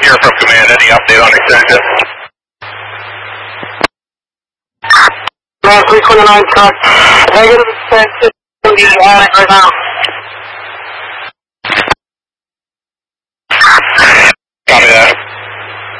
hear from command. Any update on extension? 329 truck. Negative extension in the attic right now.